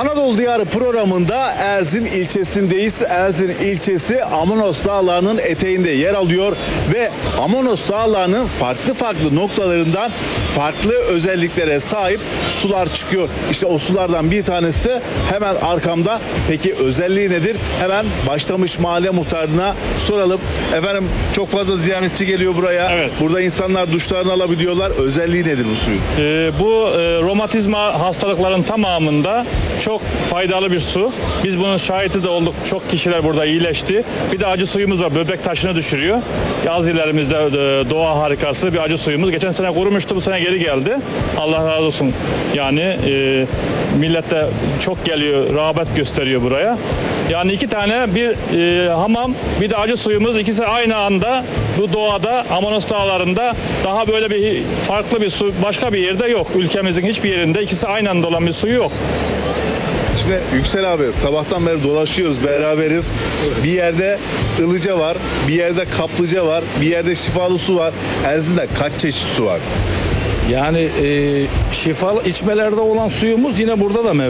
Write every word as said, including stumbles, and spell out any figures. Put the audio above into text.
Anadolu Diyarı programında Erzin ilçesindeyiz. Erzin ilçesi Amanos Dağları'nın eteğinde yer alıyor ve Amanos Dağları'nın farklı farklı noktalarından farklı özelliklere sahip sular çıkıyor. İşte o sulardan bir tanesi de hemen arkamda. Peki özelliği nedir? Hemen Başlamış Mahalle Muhtarı'na soralım. Efendim, çok fazla ziyaretçi geliyor buraya. Evet. Burada insanlar duşlarını alabiliyorlar. Özelliği nedir bu suyun? Ee, bu e, romatizma hastalıkların tamamında çok faydalı bir su. Biz bunun şahidi de olduk. Çok kişiler burada iyileşti. Bir de acı suyumuz var. Böbrek taşını düşürüyor. Yaz ilerimizde e, doğa harikası bir acı suyumuz. Geçen sene kurumuştu. Bu sene geri geldi. Allah razı olsun. Yani e, millet de çok geliyor. Rağbet gösteriyor buraya. Yani iki tane bir e, hamam bir de acı suyumuz, ikisi aynı anda bu doğada Amanos Dağları'nda daha böyle bir farklı bir su başka bir yerde yok. Ülkemizin hiçbir yerinde ikisi aynı anda olan bir suyu yok. Şimdi Yüksel abi, sabahtan beri dolaşıyoruz, beraberiz. Bir yerde ılıca var, bir yerde kaplıca var, bir yerde şifalı su var. Erzin'de kaç çeşit su var? Yani e, şifalı içmelerde olan suyumuz yine burada da mevcut.